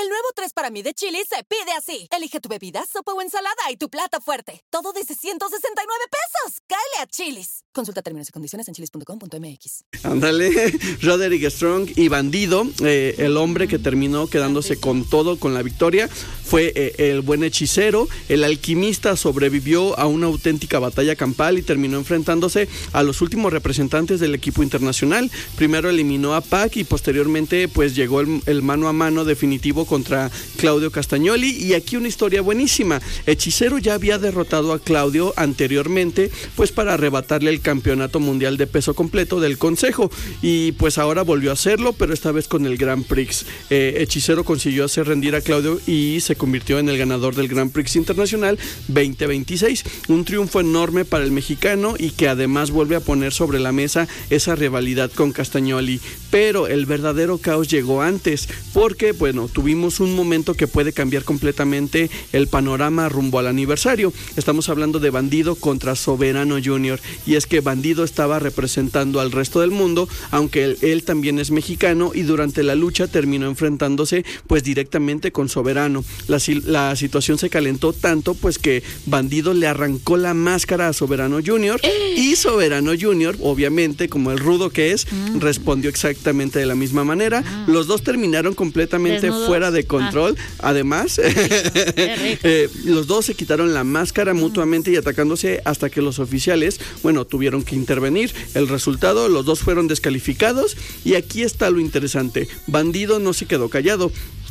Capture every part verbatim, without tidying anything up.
El nuevo tres para mí de Chili's se pide así. Elige tu bebida, sopa o ensalada y tu plato fuerte. Todo desde ciento sesenta y nueve pesos. ¡Cáele a Chili's! Consulta términos y condiciones en chilis punto com punto m x. Ándale, Roderick Strong y Bandido, eh, el hombre que terminó quedándose con todo, con la victoria, fue eh, el buen hechicero. El alquimista sobrevivió a una auténtica batalla campal y terminó enfrentándose a los últimos representantes del equipo internacional. Primero eliminó a Pac y posteriormente pues llegó el, el mano a mano definitivo contra Claudio Castagnoli. Y aquí una historia buenísima. Hechicero ya había derrotado a Claudio anteriormente pues para arrebatarle el campeonato mundial de peso completo del Consejo, y pues ahora volvió a hacerlo, pero esta vez con el Grand Prix. eh, Hechicero consiguió hacer rendir a Claudio y se convirtió en el ganador del Grand Prix Internacional veinte veintiséis, un triunfo enorme para el mexicano y que además vuelve a poner sobre la mesa esa rivalidad con Castagnoli. Pero el verdadero caos llegó antes, porque bueno, tuvimos un momento que puede cambiar completamente el panorama rumbo al aniversario. Estamos hablando de Bandido contra Soberano Junior, y es que Bandido estaba representando al resto del mundo, aunque él, él también es mexicano, y durante la lucha terminó enfrentándose pues directamente con Soberano. La, la situación se calentó tanto pues que Bandido le arrancó la máscara a Soberano Junior y Soberano Junior, obviamente como el rudo que es, mm. respondió exactamente de la misma manera. Mm. Los dos terminaron completamente ¿Desnudos? fuera de control. Ah. Además, eh, los dos se quitaron la máscara mm. mutuamente y atacándose hasta que los oficiales, bueno, tuvieron que intervenir. El resultado, los dos fueron descalificados, y aquí está lo interesante. Bandido no se quedó callado.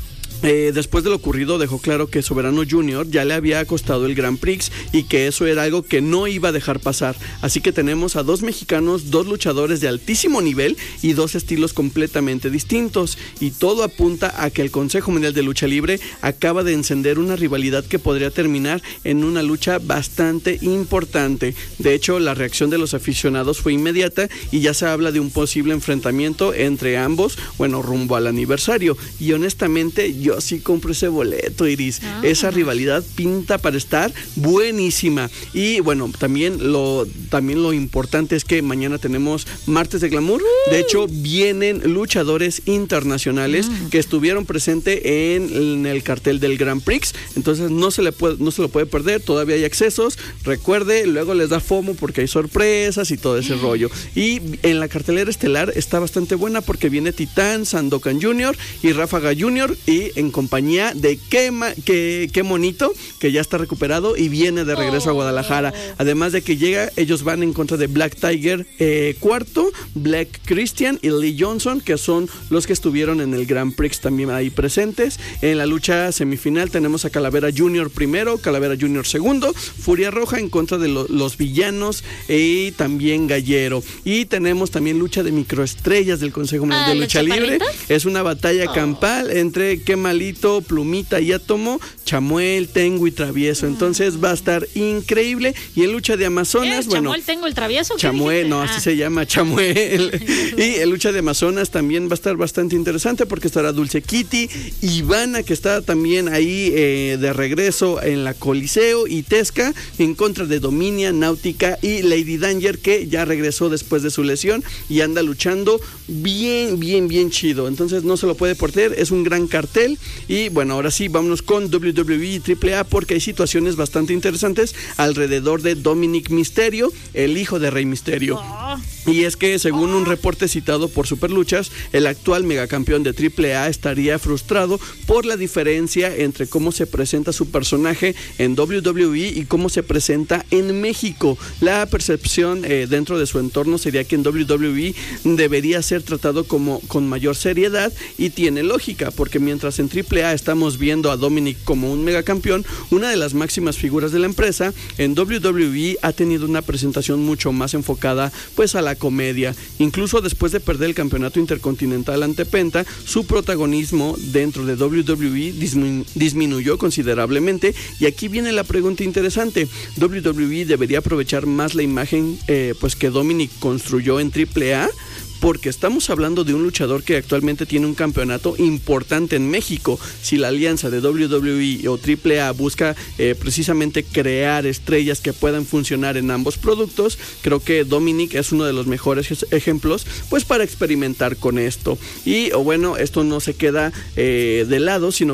Eh, después de lo ocurrido dejó claro que Soberano Junior ya le había costado el Grand Prix y que eso era algo que no iba a dejar pasar. Así que tenemos a dos mexicanos, dos luchadores de altísimo nivel y dos estilos completamente distintos, y todo apunta a que el Consejo Mundial de Lucha Libre acaba de encender una rivalidad que podría terminar en una lucha bastante importante. De hecho, la reacción de los aficionados fue inmediata y ya se habla de un posible enfrentamiento entre ambos, bueno, rumbo al aniversario. Y honestamente, yo sí compro ese boleto, Iris. Ah. Esa rivalidad pinta para estar buenísima. Y bueno, también lo, también lo importante es que mañana tenemos Martes de Glamour. Uh. De hecho, vienen luchadores internacionales uh. que estuvieron presentes en, en el cartel del Grand Prix. Entonces no se le puede, no se lo puede perder. Todavía hay accesos. Recuerde, luego les da FOMO porque hay sorpresas y todo ese uh. rollo. Y en la cartelera estelar está bastante buena porque viene Titán, Sandokan junior y Ráfaga junior, y en compañía de Qué, qué, qué Monito, que ya está recuperado y viene de regreso oh. a Guadalajara. Además de que llega, ellos van en contra de Black Tiger eh, cuarto, Black Christian y Lee Johnson, que son los que estuvieron en el Grand Prix también ahí presentes. En la lucha semifinal tenemos a Calavera Junior primero, Calavera Junior segundo, Furia Roja en contra de lo, los villanos y también Gallero. Y tenemos también lucha de microestrellas del Consejo Mundial ah, de Lucha Libre. Es una batalla oh. campal entre Qué Malito, Plumita y Átomo, Chamuel, Tengo y Travieso. Entonces va a estar increíble. Y en lucha de Amazonas, ¿Eh? bueno, Chamuel, Tengo, el Travieso. Chamuel, no, así ah. se llama, Chamuel. Y en lucha de Amazonas también va a estar bastante interesante porque estará Dulce Kitty, Ivana, que está también ahí eh, de regreso en la Coliseo, y Tesca en contra de Dominia, Náutica y Lady Danger, que ya regresó después de su lesión y anda luchando bien, bien, bien chido. Entonces no se lo puede perder, es un gran cartel. Y bueno, ahora sí, vámonos con doble u doble u E y Triple A porque hay situaciones bastante interesantes alrededor de Dominic Mysterio, el hijo de Rey Mysterio. Oh. Y es que según un reporte citado por Superluchas, el actual megacampeón de Triple A estaría frustrado por la diferencia entre cómo se presenta su personaje en doble u doble u E y cómo se presenta en México. La percepción eh, dentro de su entorno sería que en doble u doble u E debería ser tratado como con mayor seriedad, y tiene lógica, porque mientras en Triple A estamos viendo a Dominic como un megacampeón, una de las máximas figuras de la empresa, en doble u doble u E ha tenido una presentación mucho más enfocada pues a la comedia. Incluso después de perder el campeonato intercontinental ante Penta, su protagonismo dentro de doble u doble u E dismin- disminuyó considerablemente. Y aquí viene la pregunta interesante: doble u doble u E debería aprovechar más la imagen eh, pues que Dominic construyó en Triple A, porque estamos hablando de un luchador que actualmente tiene un campeonato importante en México. Si la alianza de doble u doble u E o Triple A busca eh, precisamente crear estrellas que puedan funcionar en ambos productos, creo que Dominic es uno de los mejores ejemplos pues para experimentar con esto. Y o bueno, esto no se queda eh, de lado, sino